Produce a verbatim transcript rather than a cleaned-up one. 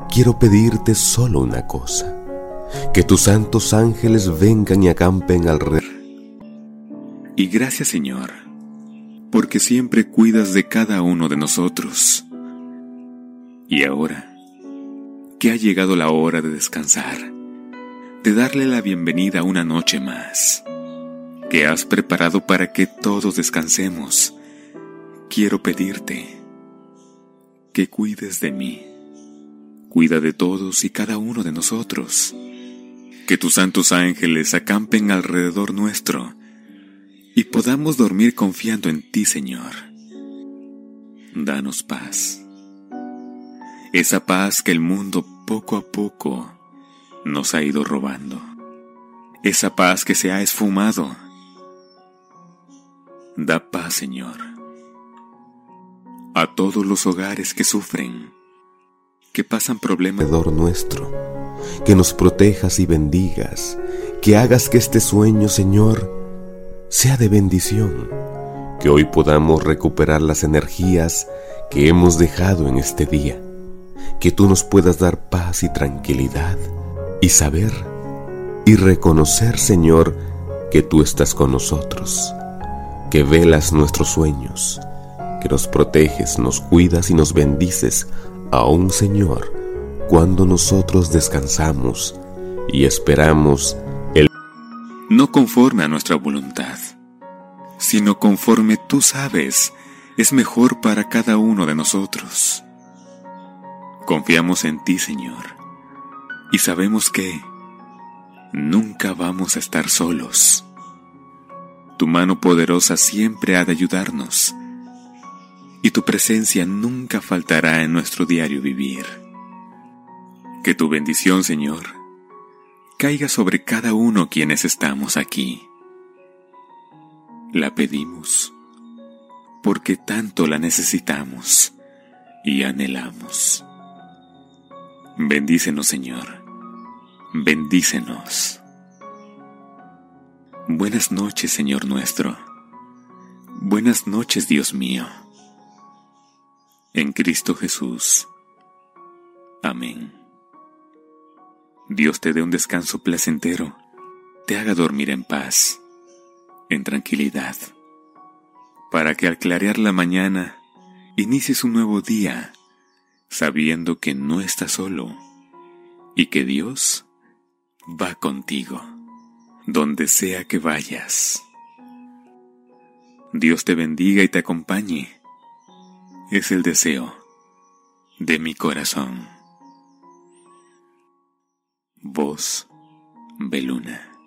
quiero pedirte solo una cosa: que tus santos ángeles vengan y acampen alrededor. Y gracias, Señor, porque siempre cuidas de cada uno de nosotros. Y ahora, que ha llegado la hora de descansar, de darle la bienvenida a una noche más, que has preparado para que todos descansemos, quiero pedirte que cuides de mí. Cuida de todos y cada uno de nosotros. Que tus santos ángeles acampen alrededor nuestro y podamos dormir confiando en ti, Señor. Danos paz. Esa paz que el mundo poco a poco nos ha ido robando. Esa paz que se ha esfumado. Da paz, Señor, a todos los hogares que sufren, que pasan problemas alrededor nuestro, que nos protejas y bendigas, que hagas que este sueño, Señor, sea de bendición, que hoy podamos recuperar las energías que hemos dejado en este día, que tú nos puedas dar paz y tranquilidad, y saber y reconocer, Señor, que tú estás con nosotros, que velas nuestros sueños, que nos proteges, nos cuidas y nos bendices, aún, Señor, cuando nosotros descansamos y esperamos el... No conforme a nuestra voluntad, sino conforme tú sabes es mejor para cada uno de nosotros. Confiamos en ti, Señor, y sabemos que nunca vamos a estar solos. Tu mano poderosa siempre ha de ayudarnos, y tu presencia nunca faltará en nuestro diario vivir. Que tu bendición, Señor, caiga sobre cada uno quienes estamos aquí. La pedimos porque tanto la necesitamos y anhelamos. Bendícenos, Señor, bendícenos. Buenas noches, Señor nuestro. Buenas noches, Dios mío. En Cristo Jesús. Amén. Dios te dé un descanso placentero, te haga dormir en paz, en tranquilidad, para que al clarear la mañana inicies un nuevo día, sabiendo que no estás solo y que Dios va contigo, donde sea que vayas. Dios te bendiga y te acompañe. Es el deseo de mi corazón. Voz Beluna.